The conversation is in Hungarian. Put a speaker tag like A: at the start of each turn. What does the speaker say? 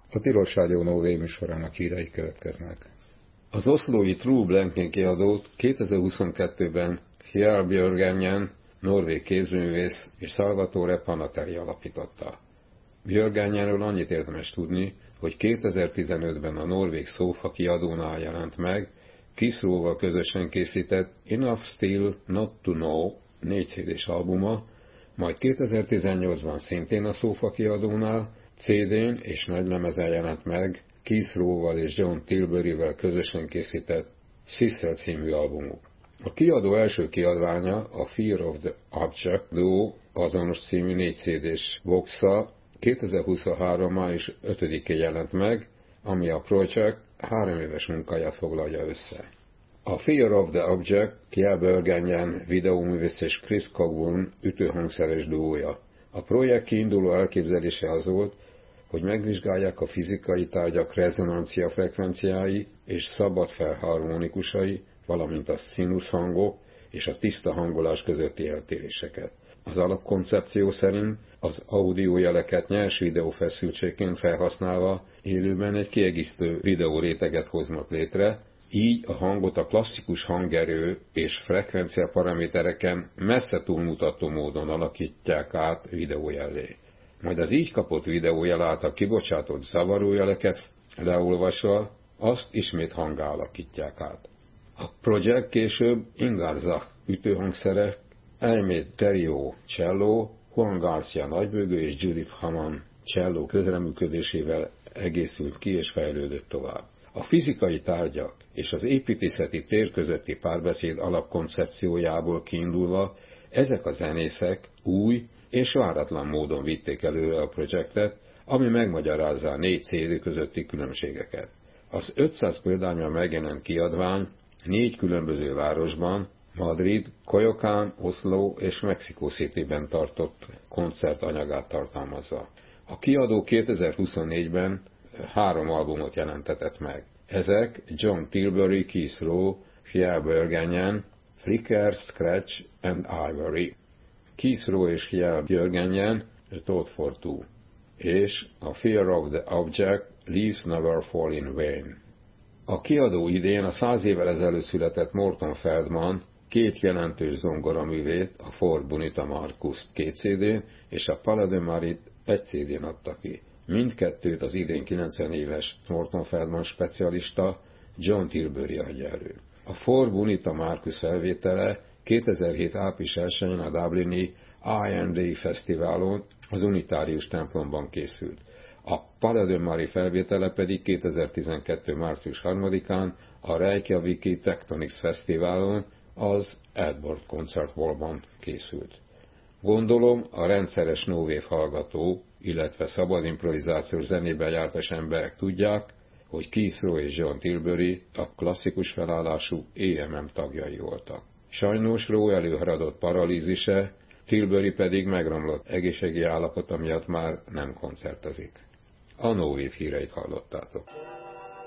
A: A Tilos Rádió Nóvé műsorának hírei következnek. Az oszlói True Blanking kiadót 2022-ben Hjal Bjørgenjen, norvég képzőművész és Salvatore Panateri alapította. Bjørgenjenről annyit érdemes tudni, hogy 2015-ben a norvég Sofa kiadónál jelent meg, Keith Rowe-val közösen készített Enough Still Not to Know 4 CD-s albuma, majd 2018-ban szintén a Sofa kiadónál CD-n és nagylemezen jelent meg Keith Rowe-val és John Tilbury-vel közösen készített Sister című albumuk. A kiadó első kiadványa, a Fear of the Object Duo azonos című 4 CD-s boxa 2023. május 5-én jelent meg, ami a Project 3 éves munkáját foglalja össze. A Fear of the Object Hjal Bjørgenjen videóművész és Chris Cockburn ütőhangszeres duója. A projekt kiinduló elképzelése az volt, hogy megvizsgálják a fizikai tárgyak rezonancia frekvenciái és szabad felharmonikusai, valamint a színuszhangok és a tiszta hangolás közötti eltéréseket. Az alapkoncepció szerint az audiojeleket nyers videófeszültségként felhasználva élőben egy kiegészítő videóréteget hoznak létre, így a hangot a klasszikus hangerő és frekvencia paramétereken messze túlmutató módon alakítják át videójellé. Majd az így kapott videójel által kibocsátott zavarójeleket leolvasva azt ismét hanggá alakítják át. A projekt később Ingarza ütőhangszerek, Aimee Theriault cselló, Juan Garcia nagybőgő és Judith Hammond cselló közreműködésével egészült ki és fejlődött tovább. A fizikai tárgyak és az építészeti tér közötti párbeszéd alapkoncepciójából kiindulva ezek a zenészek új és váratlan módon vitték előre a projektet, ami megmagyarázza a 4 CD közötti különbségeket. Az 500 példányban megjelent kiadvány 4 különböző városban, Madrid, Coyoacán, Oslo és Mexico Cityben tartott koncertanyagát tartalmazza. A kiadó 2024-ben 3 albumot jelentetett meg. Ezek John Tilbury, Keith Rowe, Hjal Bjørgenjen, Flicker, Scratch and Ivory. Keith Rowe és Hjal Bjørgenjen, Thought for Two, és a Fear of the Object, Leaves Never Fall in Vain. A kiadó idén a 100 évvel ezelőtt született Morton Feldman 2 jelentős zongoraművét, a Ford Bonita Marcust 2 CD-n és a Palais de Marit 1 CD-n adta ki. Mindkettőt az idén 90 éves Morton Feldman specialista John Tilbury adja elő. A Ford Bonita Marcus felvétele 2007. április 1-én a dublini I&A Fesztiválon az Unitárius templomban készült. A Palais de Marit felvétele pedig 2012. március 3-án a Reykjaviki Tectonics Fesztiválon az Edward Concert Hallban készült. Gondolom a rendszeres no-wave hallgató, illetve szabad improvizációs zenében jártas emberek tudják, hogy Keith Rowe és John Tilbury a klasszikus felállású EMM tagjai voltak. Sajnos Rowe előharadott paralízise, Tilbury pedig megromlott egészségi állapota miatt már nem koncertezik. A no-wave híreit hallottátok.